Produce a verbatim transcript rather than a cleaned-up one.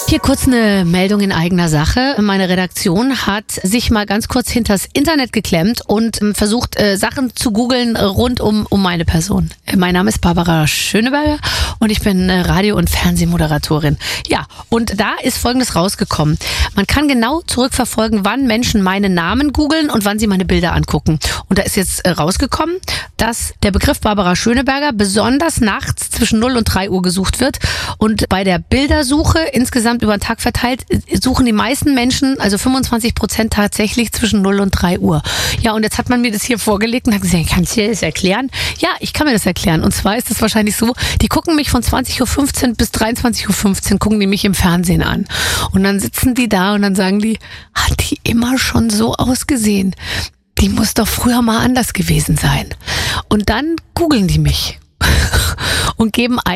Hier kurz eine Meldung in eigener Sache. Meine Redaktion hat sich mal ganz kurz hinters Internet geklemmt und ähm, versucht, äh, Sachen zu googeln rund um, um meine Person. Äh, mein Name ist Barbara Schöneberger und ich bin äh, Radio- und Fernsehmoderatorin. Ja, und da ist Folgendes rausgekommen. Man kann genau zurückverfolgen, wann Menschen meinen Namen googeln und wann sie meine Bilder angucken. Und da ist jetzt äh, rausgekommen, dass der Begriff Barbara Schöneberger besonders nachts zwischen null und drei Uhr gesucht wird. Und bei der Bildersuche insgesamt über den Tag verteilt, suchen die meisten Menschen, also fünfundzwanzig Prozent tatsächlich zwischen null und drei Uhr. Ja, und jetzt hat man mir das hier vorgelegt und hat gesagt, kannst du dir das erklären? Ja, ich kann mir das erklären. Und zwar ist es wahrscheinlich so, die gucken mich von zwanzig Uhr fünfzehn bis dreiundzwanzig Uhr fünfzehn, gucken die mich im Fernsehen an. Und dann sitzen die da und dann sagen die, hat die immer schon so ausgesehen? Die muss doch früher mal anders gewesen sein. Und dann googeln die mich und geben ein,